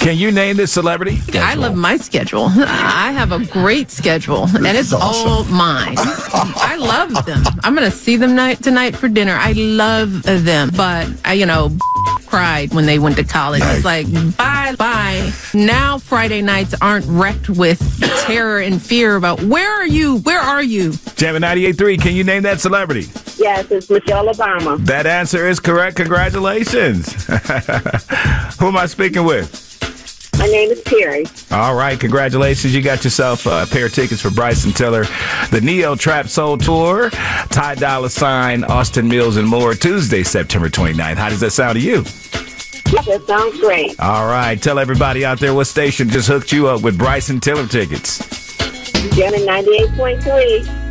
Can you name this celebrity? I love my schedule. I have a great schedule, and it's all mine. I love them. I'm going to see them tonight for dinner. I love them, but I, cried when they went to college. It's like, bye. Now Friday nights aren't wrecked with terror and fear about where are you? Jammin' 98.3, can you name that celebrity? Yes, it's Michelle Obama. That answer is correct. Congratulations. Who am I speaking with? My name is Terry. All right, congratulations. You got yourself a pair of tickets for Bryson Tiller, the Neo Trap Soul Tour, Ty Dolla $ign, Austin Mills, and more, Tuesday, September 29th. How does that sound to you? That sounds great. All right, tell everybody out there what station just hooked you up with Bryson Tiller tickets. Jammin' 98.3.